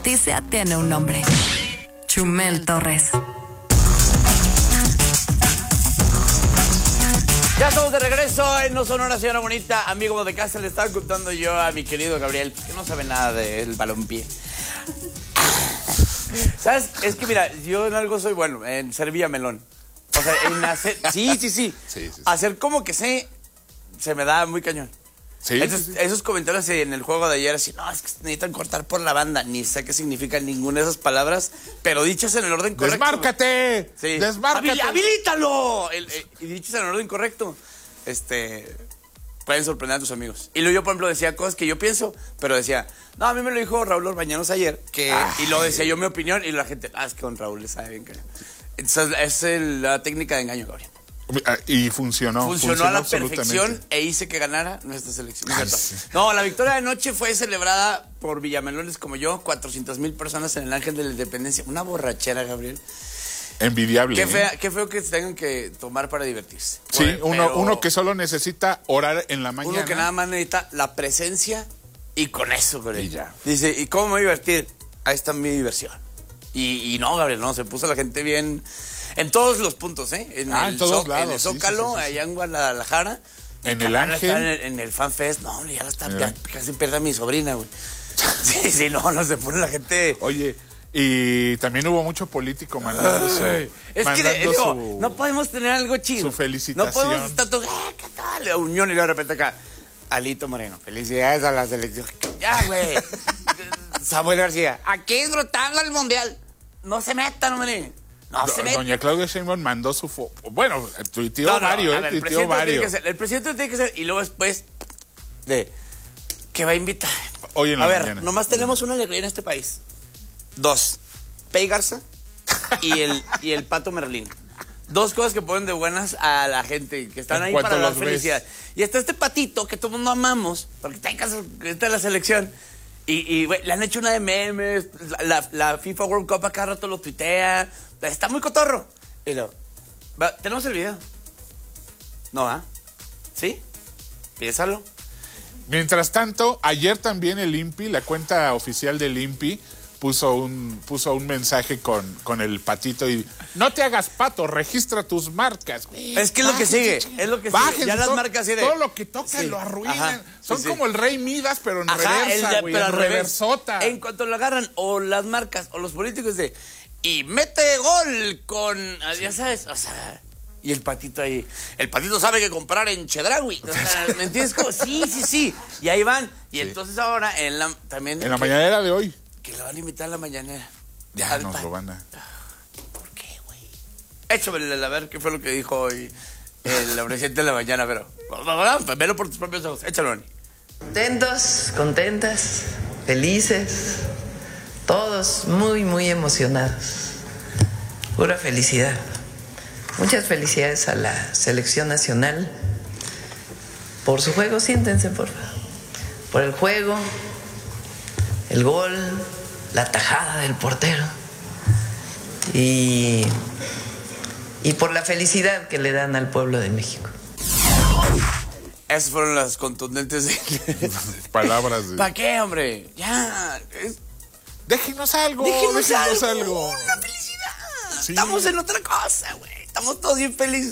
noticia tiene un nombre. Chumel Torres. Ya estamos de regreso en No Sonora, señora bonita. Amigo de casa, le estaba contando yo a mi querido Gabriel, que no sabe nada del balompié. ¿Sabes? Es que mira, yo en algo soy bueno, en ser melón. O sea, en hacer... Sí. Hacer como que sé, se me da muy cañón. Sí, esos comentarios en el juego de ayer, así, no, es que necesitan cortar por la banda. Ni sé qué significan ninguna de esas palabras, pero dichas en el orden correcto. ¡Desmárcate! Sí. ¡Desmárcate! ¡Habilítalo! Y dichas en el orden correcto, pueden sorprender a tus amigos. Y luego yo, por ejemplo, decía cosas que yo pienso, pero decía, no, a mí me lo dijo Raúl Orbañanos ayer, y lo decía yo mi opinión, y la gente, es que con Raúl le sabe bien que... Entonces, es la técnica de engaño, Gabriel. Y funcionó a la perfección e hice que ganara nuestra selección. Sí. No, la victoria de anoche fue celebrada por villamelones como yo, 400,000 personas en el Ángel de la Independencia. Una borrachera, Gabriel. Envidiable. Qué feo que se tengan que tomar para divertirse. Sí, uno que solo necesita orar en la mañana. Uno que nada más necesita la presencia y con eso, Gabriel. Y ya. Dice, ¿y cómo me voy a divertir? Ahí está mi diversión. Y no, Gabriel, no, se puso la gente bien... En todos los puntos, ¿eh? En todos lados. En el Zócalo, sí. allá en Guadalajara. En el Ángel. En el FanFest. No, ya la está, casi pierde a mi sobrina, güey. Sí, no se pone la gente. Oye, y también hubo mucho político mandando no podemos tener algo chido. Su felicitación. No podemos estar todo, ¿qué tal? La unión y de repente acá, Alito Moreno, felicidades a la selección. Ya, güey. Samuel García, aquí disfrutando el mundial. No se metan, hombre. Doña Claudia Sheinbaum mandó su bueno, tuiteó varios, tuiteó varios. El presidente tiene que ser, y luego después que va a invitar. Hoy en la mañana. A ver, nomás tenemos una alegría en este país. 2, Pei Garza y el Pato Merlín. 2 cosas que ponen de buenas a la gente, que están ahí para dar felicidad. Y está este patito que todo el mundo amamos, porque está en la selección. Y le han hecho una de memes, la FIFA World Cup a cada rato lo tuitea. Está muy cotorro. Y luego, ¿tenemos el video? ¿No va? ¿Sí? Piénsalo. Mientras tanto, ayer también el INPI, la cuenta oficial del INPI, puso un mensaje con el patito y no te hagas pato, registra tus marcas. Es que es lo que sigue, sigue. Ya las marcas todo lo que tocan lo arruinan. Ajá, son como el Rey Midas, pero en reversa, güey, pero en reversota. En cuanto lo agarran, o las marcas, o los políticos y mete gol con, ya sabes, o sea, y el patito ahí, el patito sabe que comprar en Chedraui, o sea, ¿me entiendes? Sí, y ahí van, y entonces ahora también... En la mañanera de hoy. Que lo van a invitar a la mañanera. Ya nos lo van a... ¿Por qué, güey? Échamele a ver qué fue lo que dijo hoy el presidente de la mañana, pero... Velo por tus propios ojos, échalo, Ani. Contentas, felices, todos muy, muy emocionados. Pura felicidad. Muchas felicidades a la selección nacional por su juego. Siéntense, por favor. Por el juego, el gol, la tajada del portero y por la felicidad que le dan al pueblo de México. Esas fueron las contundentes palabras. ¿Para qué, hombre? Ya. Déjenos algo. Déjenos algo. Una felicidad. Sí. Estamos en otra cosa, güey. Estamos todos bien felices.